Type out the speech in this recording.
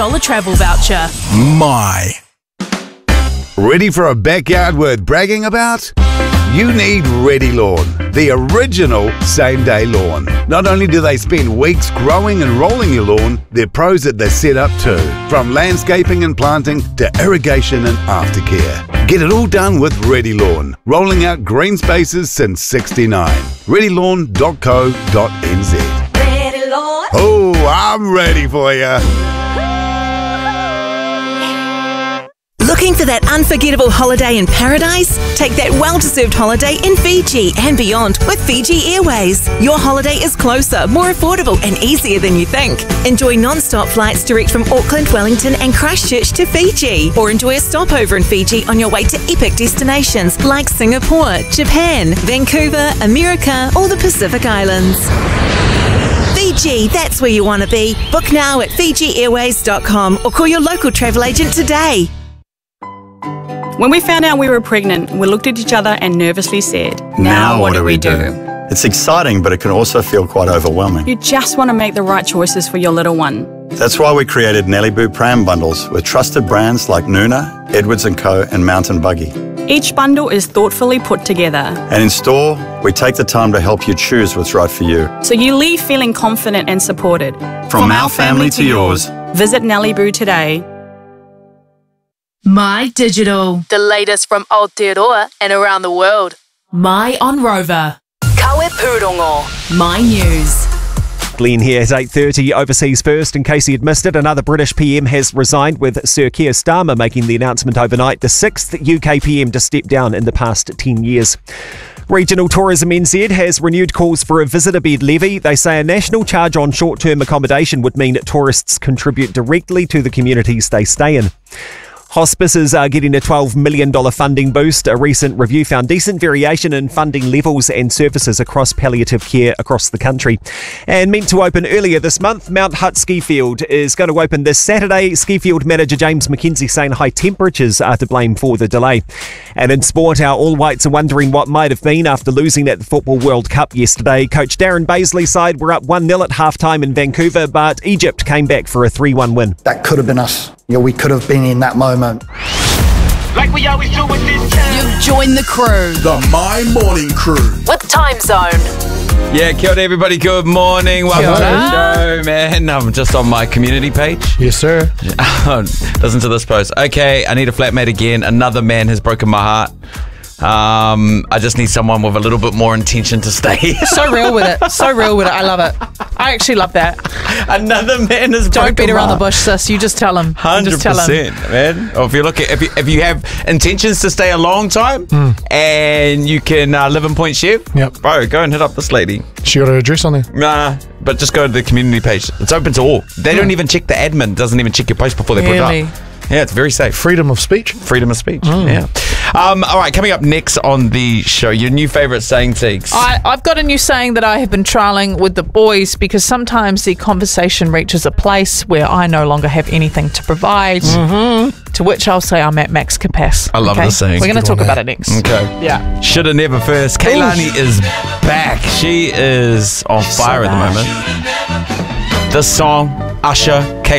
$1 travel voucher. My. Ready for a backyard worth bragging about? You need Ready Lawn, the original same-day lawn. Not only do they spend weeks growing and rolling your lawn, they're pros at the setup too. From landscaping and planting to irrigation and aftercare. Get it all done with Ready Lawn, rolling out green spaces since '69. ReadyLawn.co.nz. Ready Lawn. Oh, I'm ready for you. Looking for that unforgettable holiday in paradise? Take that well-deserved holiday in Fiji and beyond with Fiji Airways. Your holiday is closer, more affordable and easier than you think. Enjoy non-stop flights direct from Auckland, Wellington and Christchurch to Fiji. Or enjoy a stopover in Fiji on your way to epic destinations like Singapore, Japan, Vancouver, America or the Pacific Islands. Fiji, that's where you want to be. Book now at FijiAirways.com or call your local travel agent today. When we found out we were pregnant, we looked at each other and nervously said, Now what do we do? It's exciting, but it can also feel quite overwhelming. You just want to make the right choices for your little one. That's why we created Nelly Boo Pram Bundles with trusted brands like Nuna, Edwards & Co and Mountain Buggy. Each bundle is thoughtfully put together, And in store, we take the time to help you choose what's right for you. so you leave feeling confident and supported. From our family to yours. Visit Nelly Boo today. My Digital. The latest from Aotearoa and around the world. My On Rover. Kawe Pūrongo. My News. Glenn here at 8:30. Overseas first, in case you had missed it, another British PM has resigned, with Sir Keir Starmer making the announcement overnight, the 6th UK PM to step down in the past 10 years. Regional Tourism NZ has renewed calls for a visitor bed levy. They say a national charge on short-term accommodation would mean tourists contribute directly to the communities they stay in. Hospices are getting a $12 million funding boost. A recent review found decent variation in funding levels and services across palliative care across the country. And meant to open earlier this month, Mount Hutt Ski Field is going to open this Saturday. Ski Field manager James McKenzie saying high temperatures are to blame for the delay. And in sport, our All Whites are wondering what might have been after losing at the Football World Cup yesterday. Coach Darren Baisley's side were up 1-0 at halftime in Vancouver, but Egypt came back for a 3-1 win. That could have been us. We could have been in that moment. Like we always do with this town. You've joined the crew The My Morning Crew. with Time Zone. Yeah, kia ora everybody, good morning. Welcome to the show, man. I'm just on my community page. Yes, sir. Listen to this post. Okay, I need a flatmate again. Another man has broken my heart. I just need someone with a little bit more intention to stay. So real with it. So real with it. I love it. I actually love that. Another man has broken Don't beat my around the heart. bush, sis. You just tell him. 100%, man. Or if you look at if you have intentions to stay a long time and you can live in Point Chev, bro, go and hit up this lady. She got her address on there. Nah, but just go to the community page. It's open to all. They don't even check the admin. Doesn't even check your post before they put it up. Yeah, it's very safe. Freedom of speech. Freedom of speech. Yeah. All right, coming up next on the show, your new favourite saying, Teagues. I've got a new saying that I have been trialling with the boys, because sometimes the conversation reaches a place where I no longer have anything to provide. To which I'll say I'm at max capacity. I love this saying. We're going to talk about it next. Okay. Yeah. Shoulda never first. Kaylani is back. She is on fire at the moment. This song, Usher, Kaylani.